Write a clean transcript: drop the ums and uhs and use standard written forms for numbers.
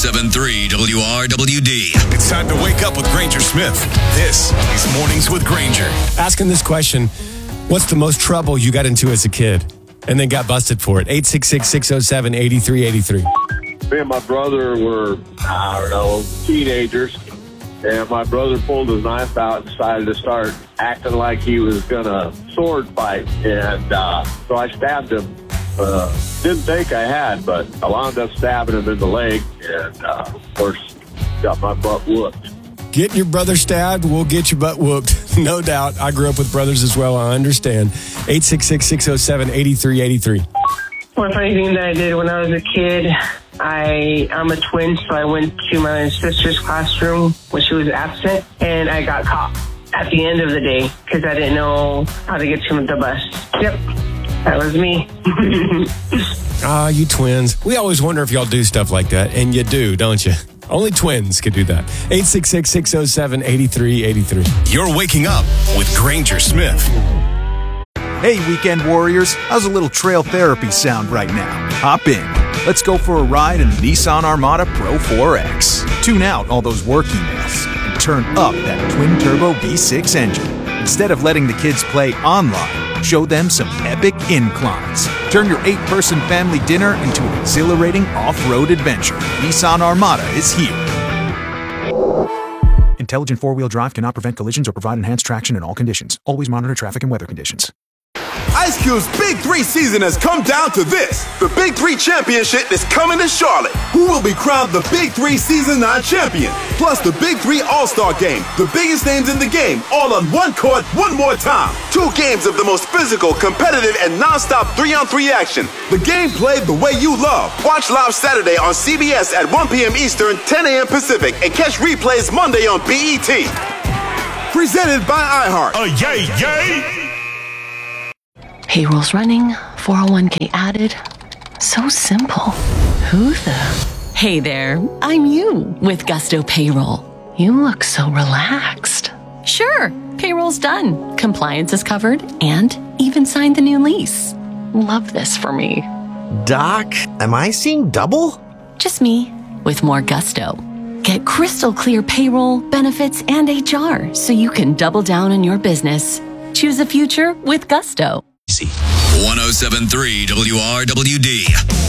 107.3 WRWD. It's time to wake up with Granger Smith. This is Mornings with Granger. Asking this question, what's the most trouble you got into as a kid and then got busted for it? 866-607-8383. Me and my brother were, teenagers. And my brother pulled his knife out and decided to start acting like he was going to sword fight. And so I stabbed him. Didn't think I had, but I wound up stabbing him in the leg. And, of course, got my butt whooped. Get your brother stabbed, we'll get your butt whooped. No doubt. I grew up with brothers as well. I understand. 866-607-8383. One funny thing that I did when I was a kid, I'm a twin, so I went to my sister's classroom when she was absent, and I got caught at the end of the day because I didn't know how to get to the bus. Yep, that was me. You twins. We always wonder if y'all do stuff like that, and you do, don't you? Only twins could do that. 866-607-8383. You're waking up with Granger Smith. Hey, weekend warriors, how's a little trail therapy sound right now? Hop in. Let's go for a ride in the Nissan Armada Pro 4X. Tune out all those work emails and turn up that twin-turbo V6 engine. Instead of letting the kids play online, show them some epic inclines. Turn your 8-person family dinner into an exhilarating off-road adventure. Nissan Armada is here. Intelligent four-wheel drive cannot prevent collisions or provide enhanced traction in all conditions. Always monitor traffic and weather conditions. Ice Cube's Big 3 season has come down to this. The Big 3 Championship is coming to Charlotte. Who will be crowned the Big 3 Season 9 champion? Plus the Big 3 All-Star Game. The biggest names in the game, all on one court, one more time. 2 games of the most physical, competitive, and non-stop 3-on-3 action. The game played the way you love. Watch live Saturday on CBS at 1 p.m. Eastern, 10 a.m. Pacific, and catch replays Monday on BET. Presented by iHeart. Yay, yay! Payroll's running, 401k added. So simple. Who the? Hey there, I'm you with Gusto Payroll. You look so relaxed. Sure, payroll's done. Compliance is covered and even signed the new lease. Love this for me. Doc, am I seeing double? Just me with more Gusto. Get crystal clear payroll, benefits, and HR so you can double down on your business. Choose a future with Gusto. 107.3 WRWD.